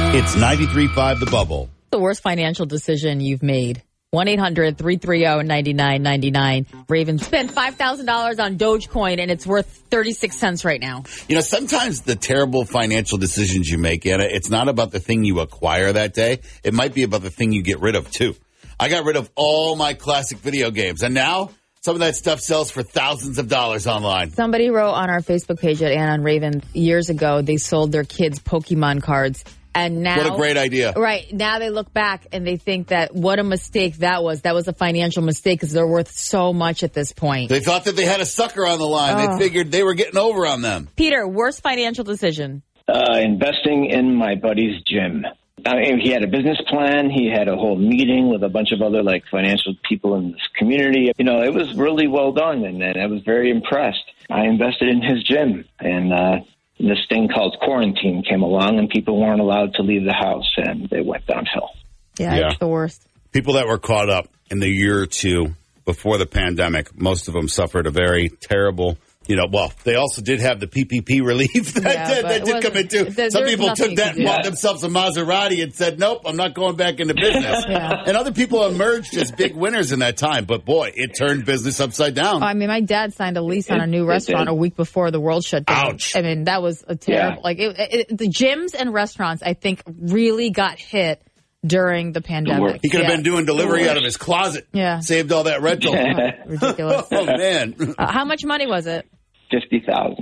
It's 93.5 The Bubble. The worst financial decision you've made. 1-800-330-9999. Ravens spent $5,000 on Dogecoin, and it's worth 36 cents right now. You know, sometimes the terrible financial decisions you make, Anna, it's not about the thing you acquire that day. It might be about the thing you get rid of, too. I got rid of all my classic video games, and now some of that stuff sells for thousands of dollars online. Somebody wrote on our Facebook page at Anna and Raven years ago, they sold their kids Pokemon cards. And now, what a great idea. Right. Now they look back and they think that what a mistake that was. That was a financial mistake because they're worth so much at this point. They thought that they had a sucker on the line. They figured they were getting over on them. Peter, worst financial decision? Investing in my buddy's gym. I mean, he had a business plan. He had a whole meeting with a bunch of other financial people in this community. You know, it was really well done, and I was very impressed. I invested in his gym, and this thing called quarantine came along, and people weren't allowed to leave the house, and it went downhill. Yeah, it's the worst. People that were caught up in the year or two before the pandemic, most of them suffered a very terrible, they also did have the PPP relief that did come in too. Some people took that and bought themselves a Maserati and said, nope, I'm not going back into business. And other people emerged as big winners in that time. But, boy, it turned business upside down. I mean, my dad signed a lease on a new restaurant a week before the world shut down. Ouch. I mean, that was a terrible. The gyms and restaurants, I think, really got hit during the pandemic. He could have been doing delivery out of his closet. Yeah. Saved all that rental. Ridiculous. Oh, man. How much money was it? $50,000.